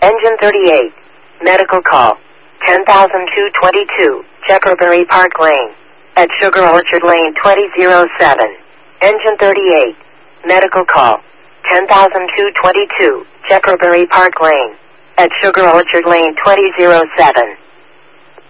Engine 38. Medical call. 10,222, Checkerberry Park Lane. At Sugar Orchard Lane 2007. Engine 38. Medical call. 10,222, Checkerberry Park Lane. At Sugar Orchard Lane 2007.